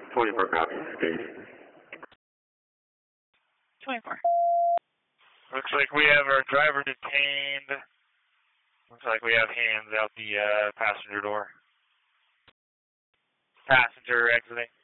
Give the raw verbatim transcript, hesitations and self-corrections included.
twenty-four copy. twenty-four. Looks like we have our driver detained. Looks like we have hands out the uh, passenger door. Passenger exiting.